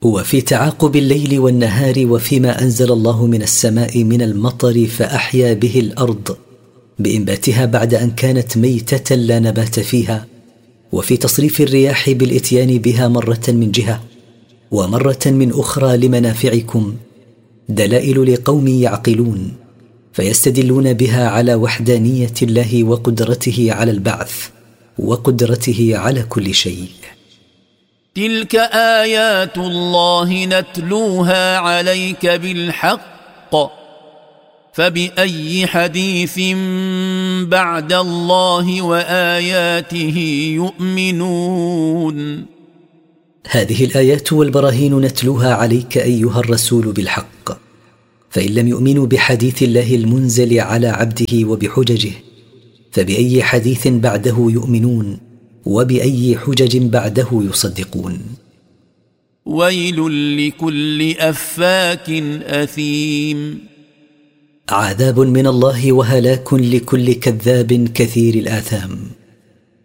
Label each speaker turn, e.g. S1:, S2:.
S1: وفي تعاقب الليل والنهار، وفيما أنزل الله من السماء من المطر فأحيا به الأرض بإنباتها بعد أن كانت ميتة لا نبات فيها، وفي تصريف الرياح بالإتيان بها مرة من جهة ومرة من أخرى لمنافعكم دلائل لقوم يعقلون، فيستدلون بها على وحدانية الله وقدرته على البعث وقدرته على كل شيء.
S2: تلك آيات الله نتلوها عليك بالحق، فبأي حديث بعد الله وآياته يؤمنون.
S1: هذه الآيات والبراهين نتلوها عليك أيها الرسول بالحق، فإن لم يؤمنوا بحديث الله المنزل على عبده وبحججه فبأي حديث بعده يؤمنون، وبأي حجج بعده يصدقون.
S2: ويل لكل أفاك أثيم.
S1: عذاب من الله وهلاك لكل كذاب كثير الآثام.